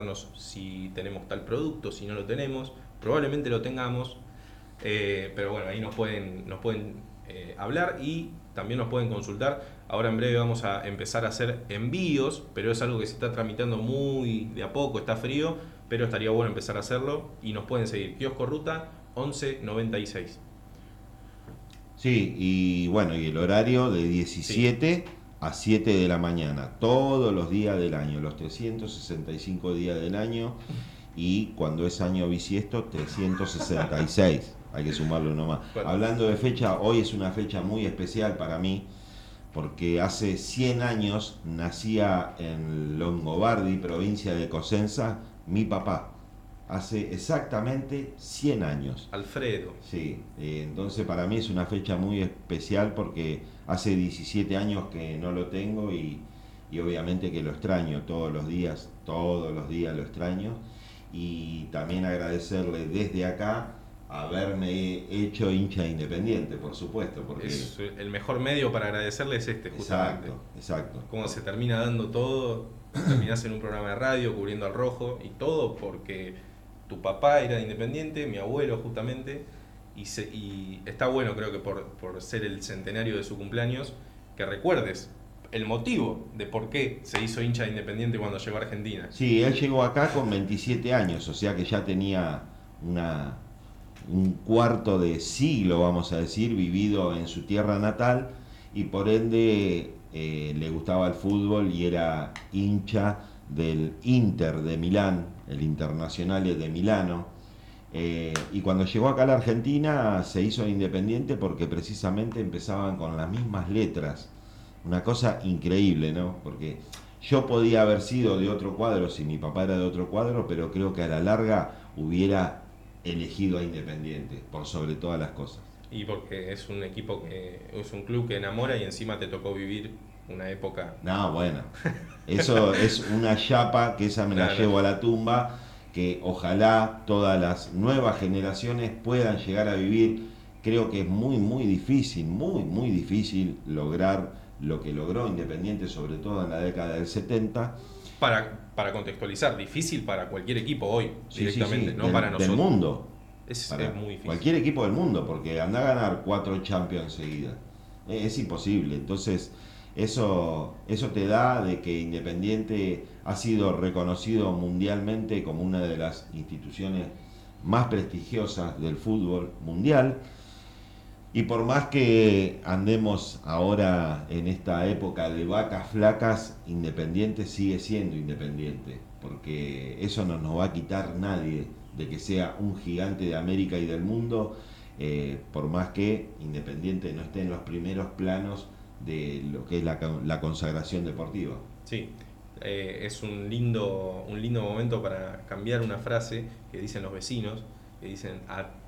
si tenemos tal producto, si no lo tenemos, probablemente lo tengamos, pero bueno, ahí nos pueden hablar y también nos pueden consultar. Ahora en breve vamos a empezar a hacer envíos, pero es algo que se está tramitando muy de a poco, está frío, pero estaría bueno empezar a hacerlo y nos pueden seguir. Kiosco Ruta 1196. Sí, y bueno, y el horario de Sí, 17 a 7 de la mañana, todos los días del año, los 365 días del año, y cuando es año bisiesto, 366. Hay que sumarlo nomás. bueno, Hablando de fecha, hoy es una fecha muy especial para mí, porque hace 100 años nacía en Longobardi, provincia de Cosenza, mi papá. Hace exactamente 100 años. Alfredo. Sí, entonces para mí es una fecha muy especial porque hace 17 años que no lo tengo y obviamente que lo extraño todos los días lo extraño. Y también agradecerle desde acá haberme hecho hincha independiente, por supuesto, porque... Es el mejor medio para agradecerle es este, justamente. Exacto, exacto. Cómo se termina dando todo, terminás en un programa de radio cubriendo al rojo y todo porque tu papá era de Independiente, mi abuelo justamente, y está bueno creo que por ser el centenario de su cumpleaños, que recuerdes el motivo de por qué se hizo hincha de Independiente cuando llegó a Argentina. Sí, él llegó acá con 27 años, o sea que ya tenía una, un cuarto de siglo, vamos a decir, vivido en su tierra natal y por ende le gustaba el fútbol y era hincha del Inter de Milán, el Internazionale de Milano. Y cuando llegó acá a la Argentina se hizo independiente porque precisamente empezaban con las mismas letras. Una cosa increíble, ¿no? Porque yo podía haber sido de otro cuadro si mi papá era de otro cuadro, pero creo que a la larga hubiera elegido a Independiente por sobre todas las cosas. Y porque es un equipo es un club que enamora y encima te tocó vivir una época. No, bueno, eso es una chapa que esa me la Nada, llevo a la tumba, que ojalá todas las nuevas generaciones puedan llegar a vivir. Creo que es muy difícil, muy difícil lograr lo que logró Independiente, sobre todo en la década del 70. para contextualizar, difícil para cualquier equipo hoy, Sí, sí, directamente, sí, no para del nosotros. mundo, Es para muy difícil. cualquier equipo del mundo, porque anda a ganar 4 Champions seguidas. Es imposible. Entonces, eso te da de que Independiente ha sido reconocido mundialmente como una de las instituciones más prestigiosas del fútbol mundial. Y por más que andemos ahora en esta época de vacas flacas, Independiente sigue siendo Independiente, porque eso no nos va a quitar nadie de que sea un gigante de América y del mundo, por más que Independiente no esté en los primeros planos de lo que es la consagración deportiva. Sí, es un lindo momento para cambiar una frase que dicen los vecinos, que dicen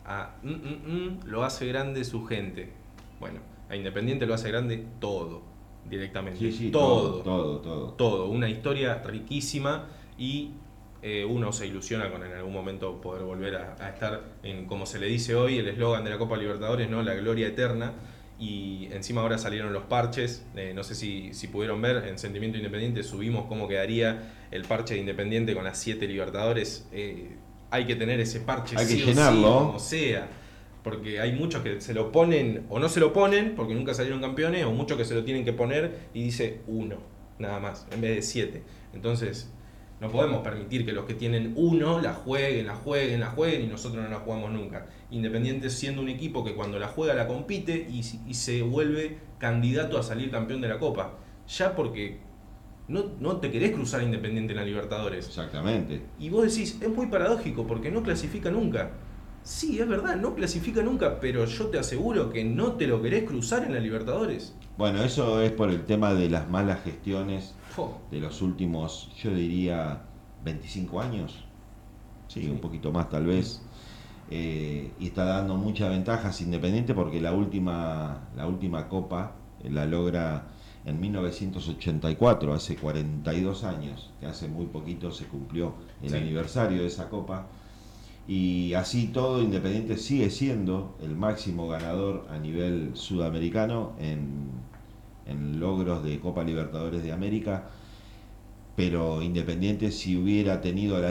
lo hace grande su gente. Bueno, a Independiente lo hace grande todo, Sí, directamente, sí, todo, todo, todo, todo. todo, una historia riquísima y uno se ilusiona con en algún momento poder volver a estar en, como se le dice hoy, el eslogan de la Copa Libertadores, ¿no? La gloria eterna. Y encima ahora salieron los parches, no sé si pudieron ver, en Sentimiento Independiente subimos cómo quedaría el parche de Independiente con las 7 Libertadores. Hay que tener ese parche Hay que sí o sí, como llenarlo. sea, porque hay muchos que se lo ponen o no se lo ponen porque nunca salieron campeones, o muchos que se lo tienen que poner y dice uno, nada más, en vez de 7. Entonces, no podemos permitir que los que tienen uno la jueguen y nosotros no la jugamos nunca. Independiente siendo un equipo que cuando la juega la compite y se vuelve candidato a salir campeón de la Copa. Ya porque no te querés cruzar Independiente en la Libertadores. Exactamente. Y vos decís, es muy paradójico porque no clasifica nunca. Sí, es verdad, no clasifica nunca, pero yo te aseguro que no te lo querés cruzar en la Libertadores. Bueno, eso es por el tema de las malas gestiones Fo, de los últimos, yo diría, 25 años, sí, un sí, poquito más tal vez, y está dando muchas ventajas Independiente porque la última copa la logra en 1984, hace 42 años, que hace muy poquito se cumplió el sí. aniversario de esa copa, y así todo Independiente sigue siendo el máximo ganador a nivel sudamericano en logros de Copa Libertadores de América, pero Independiente si hubiera tenido la